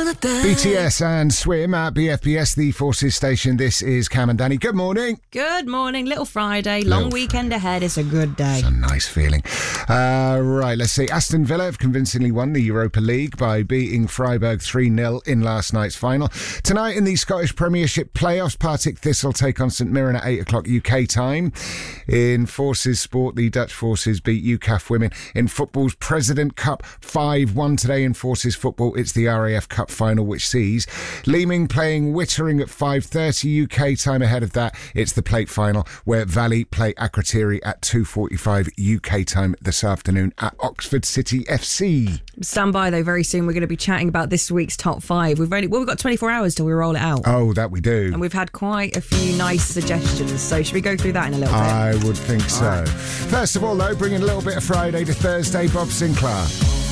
BTS and Swim at BFBS, the Forces station. This is Cam and Danny. Good morning. Good morning. Little Friday. Long weekend ahead. It's a good day. It's a nice feeling. Right, let's see. Aston Villa have convincingly won the Europa League by beating Freiburg 3-0 in last night's final. Tonight in the Scottish Premiership playoffs, Partick Thistle take on St Mirren at 8 o'clock UK time. In Forces Sport, the Dutch Forces beat UCAF women in football's President Cup 5-1 today. In Forces Football, it's the RAF Cup final, which sees Leeming playing Wittering at 5:30 UK time. Ahead of that, it's the plate final where Valley play Akrotiri at 2:45 UK time this afternoon at Oxford City FC. Stand by though, very soon we're going to be chatting about this week's top five. We've got 24 hours till we roll it out. Oh, that we do. And we've had quite a few nice suggestions, so should we go through that in a little bit? I would think so. Right. First of all though, bringing a little bit of Friday to Thursday, Bob Sinclair.